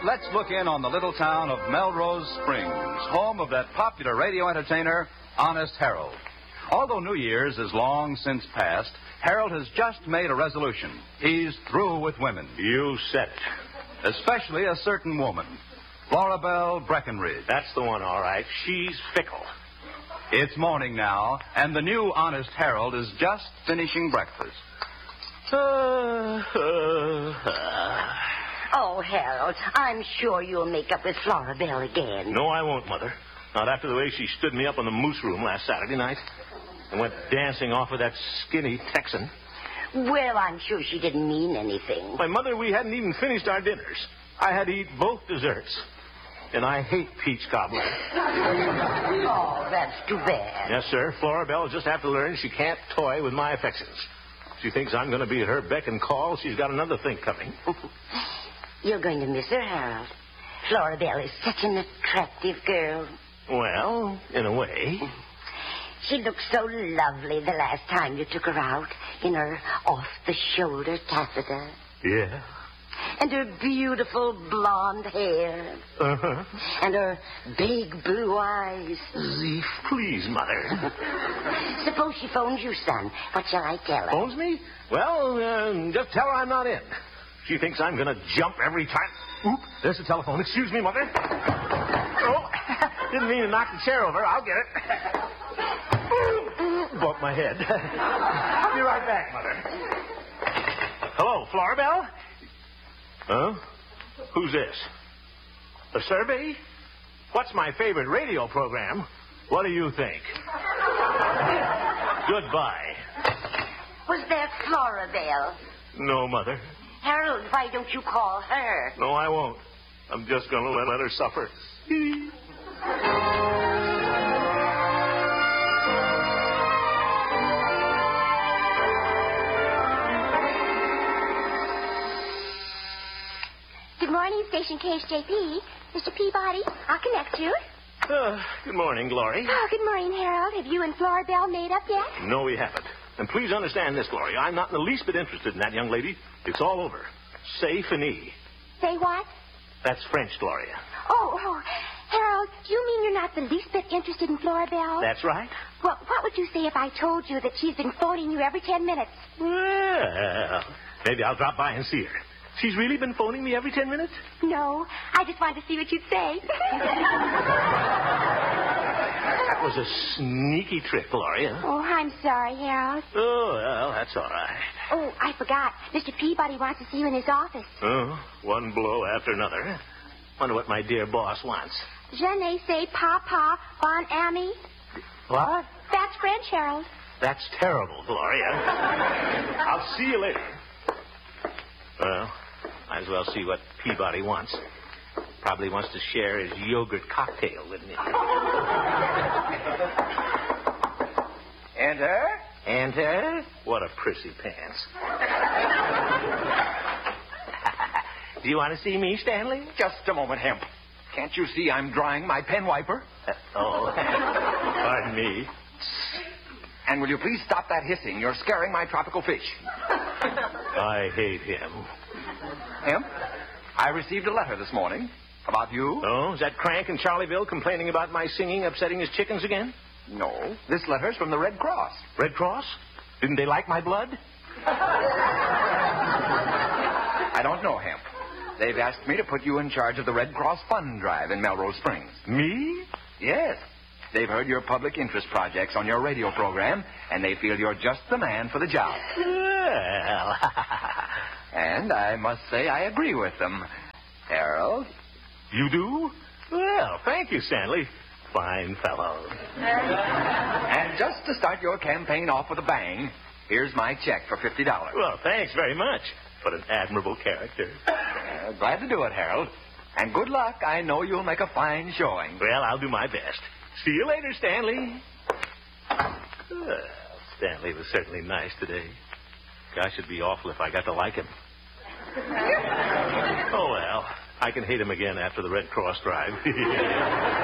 let's look in on the little town of Melrose Springs, home of that popular radio entertainer, Honest Harold. Although New Year's is long since past, Harold has just made a resolution. He's through with women. You said it. Especially a certain woman, Florabelle Breckenridge. That's the one, all right. She's fickle. It's morning now, and the new Honest Harold is just finishing breakfast. Oh, Harold, I'm sure you'll make up with Florabelle again. No, I won't, Mother. Not after the way she stood me up in the moose room last Saturday night and went dancing off with that skinny Texan. Well, I'm sure she didn't mean anything. My Mother, we hadn't even finished our dinners. I had to eat both desserts. And I hate peach cobbler. Oh, that's too bad. Yes, sir. Florabelle will just have to learn she can't toy with my affections. She thinks I'm going to be at her beck and call. She's got another thing coming. You're going to miss her, Harold. Florabelle is such an attractive girl. Well, in a way. She looked so lovely the last time you took her out in her off-the-shoulder taffeta. Yeah. And her beautiful blonde hair. Uh-huh. And her big blue eyes. Zeef, please, Mother. Suppose she phones you, son. What shall I tell her? Phones me? Well, just tell her I'm not in. She thinks I'm going to jump every time. Oop, there's the telephone. Excuse me, Mother. Oh, didn't mean to knock the chair over. I'll get it. Bumped my head. I'll be right back, Mother. Hello, Florabelle? Huh? Who's this? A survey? What's my favorite radio program? What do you think? Goodbye. Was that Florabelle? No, Mother. Harold, why don't you call her? No, I won't. I'm just going to let her suffer. Good morning, Station KHJP. Mr. Peabody, I'll connect you. Good morning, Glory. Oh, good morning, Harold. Have you and Florabelle made up yet? No, we haven't. And please understand this, Gloria. I'm not in the least bit interested in that young lady. It's all over. C'est fini. Say what? That's French, Gloria. Oh, Harold, do you mean you're not the least bit interested in Florabelle? That's right. Well, what would you say if I told you that she's been phoning you every 10 minutes? Well, maybe I'll drop by and see her. She's really been phoning me every 10 minutes? No, I just wanted to see what you'd say. That was a sneaky trick, Gloria. Oh, I'm sorry, Harold. Oh, well, that's all right. Oh, I forgot. Mr. Peabody wants to see you in his office. Oh, one blow after another. Wonder what my dear boss wants. Je ne sais papa, bon ami. What? That's French, Harold. That's terrible, Gloria. I'll see you later. Well, might as well see what Peabody wants. Probably wants to share his yogurt cocktail with me. Enter. Enter? What a prissy pants. Do you want to see me, Stanley? Just a moment, Hemp. Can't you see I'm drying my pen wiper? Pardon me. And will you please stop that hissing? You're scaring my tropical fish. I hate him. Hemp, I received a letter this morning. About you? Oh, is that Crank in Charlieville complaining about my singing upsetting his chickens again? No. This letter's from the Red Cross. Red Cross? Didn't they like my blood? I don't know, Hemp. They've asked me to put you in charge of the Red Cross Fund Drive in Melrose Springs. Me? Yes. They've heard your public interest projects on your radio program, and they feel you're just the man for the job. Well. And I must say I agree with them. Harold? You do? Well, thank you, Stanley. Fine fellow. And just to start your campaign off with a bang, here's my check for $50. Well, thanks very much. What an admirable character. Glad to do it, Harold. And good luck. I know you'll make a fine showing. Well, I'll do my best. See you later, Stanley. Well, Stanley was certainly nice today. Gosh, it'd be awful if I got to like him. Oh, well, I can hate him again after the Red Cross drive.